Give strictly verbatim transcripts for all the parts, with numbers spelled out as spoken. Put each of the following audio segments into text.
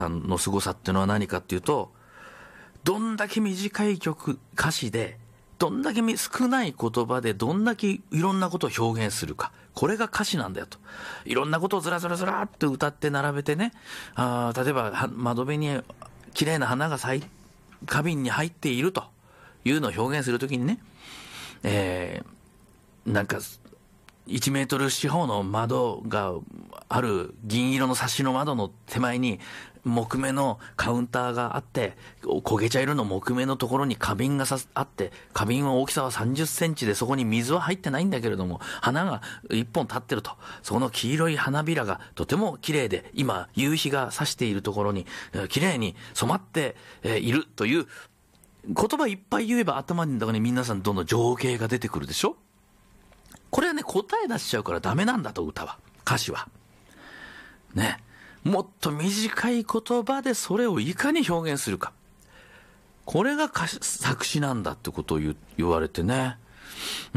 さんの凄さっていうのは何かっていうと、どんだけ短い曲、歌詞で、どんだけ少ない言葉でどんだけいろんなことを表現するか。これが歌詞なんだよと。いろんなことをずらずらずらって歌って並べてね、あ例えば窓辺に綺麗な花が咲い、花瓶に入っているというのを表現するときにね、えー、なんか、いちメートル四方の窓がある銀色のサッシの窓の手前に木目のカウンターがあって、焦げ茶色の木目のところに花瓶がさあって、花瓶の大きさはさんじゅっセンチでそこに水は入ってないんだけれども、花が一本立ってると。その黄色い花びらがとても綺麗で、今夕日が差しているところに綺麗に染まっているという言葉いっぱい言えば頭の中に皆さんどんどん情景が出てくるでしょ。これはね、答え出しちゃうからダメなんだと、歌は。歌詞は。ね。もっと短い言葉でそれをいかに表現するか。これが歌詞作詞なんだってことを 言, 言われてね。うん。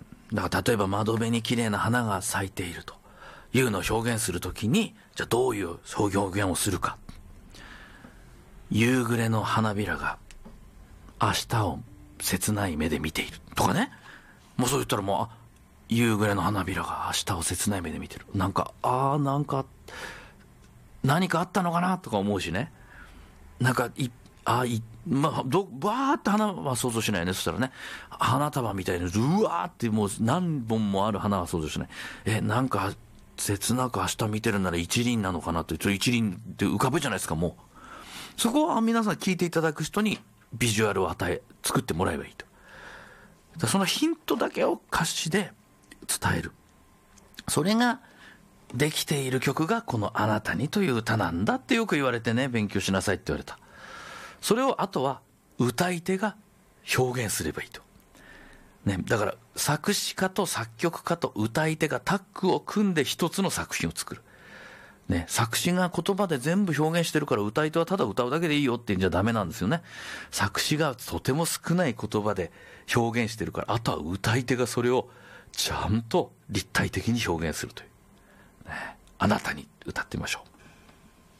だから例えば窓辺に綺麗な花が咲いているというのを表現するときに、じゃあどういう表現をするか。夕暮れの花びらが明日を切ない目で見ているとかね。もうそう言ったらもう、あ夕暮れの花びらが明日を切ない目で見てる。なんか、ああ、なんか、何かあったのかなとか思うしね。なんか、い、あい、まあ、ど、ばーって花は想像しないね。そしたらね、花束みたいに、うわーってもう何本もある花は想像しない。え、なんか、切なく明日見てるなら一輪なのかなって、一輪って浮かぶじゃないですか、もう。そこは皆さん聞いていただく人にビジュアルを与え、作ってもらえばいいと。そのヒントだけを歌詞で伝える。それができている曲がこのあなたにという歌なんだってよく言われてね、勉強しなさいって言われた。それをあとは歌い手が表現すればいいと。ね、だから作詞家と作曲家と歌い手がタッグを組んで一つの作品を作る。ね、作詞が言葉で全部表現してるから歌い手はただ歌うだけでいいよって言うんじゃダメなんですよね。作詞がとても少ない言葉で表現してるから、あとは歌い手がそれをちゃんと立体的に表現するという。ね、あなたに歌ってみましょう。